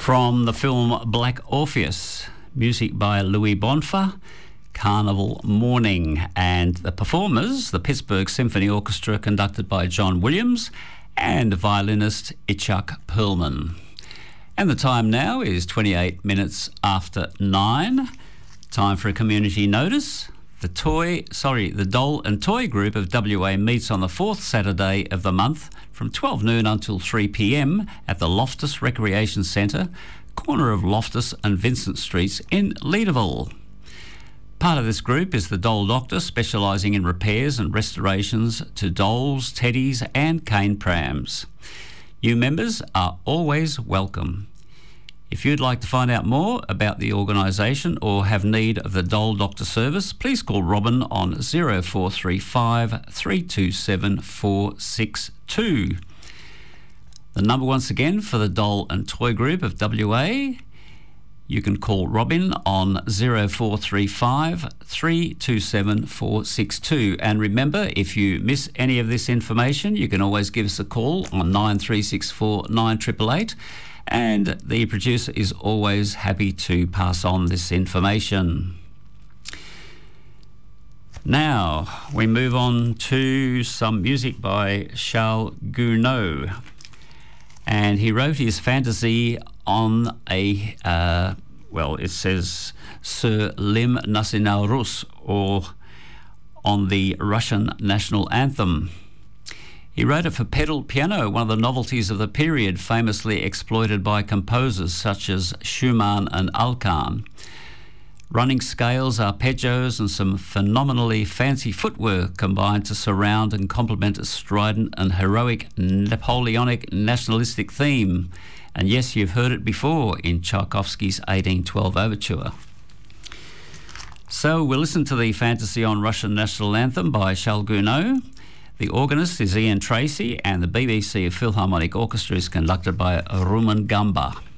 From the film Black Orpheus, music by Louis Bonfa, Carnival Morning, and the performers, the Pittsburgh Symphony Orchestra conducted by John Williams and violinist Itzhak Perlman. And the time now is 28 minutes after 9. Time for a community notice. The Doll and Toy Group of WA meets on the fourth Saturday of the month from 12 noon until 3 p.m. at the Loftus Recreation Centre, corner of Loftus and Vincent Streets in Leederville. Part of this group is the Doll Doctor, specialising in repairs and restorations to dolls, teddies and cane prams. New members are always welcome. If you'd like to find out more about the organisation or have need of the Doll Doctor service, please call Robin on 0435 327 462. The number once again for the Doll and Toy Group of WA, you can call Robin on 0435 327 462. And remember, if you miss any of this information, you can always give us a call on 9364 9888. And the producer is always happy to pass on this information. Now, we move on to some music by Charles Gounod. And he wrote his fantasy on it says Sur l'hymne national russe, or on the Russian national anthem. He wrote it for pedal piano, one of the novelties of the period, famously exploited by composers such as Schumann and Alkan. Running scales, arpeggios and some phenomenally fancy footwork combined to surround and complement a strident and heroic Napoleonic nationalistic theme. And yes, you've heard it before in Tchaikovsky's 1812 Overture. So we'll listen to the Fantasy on Russian National Anthem by Charles Gounod. The organist is Ian Tracy, and the BBC Philharmonic Orchestra is conducted by Rumen Gamba.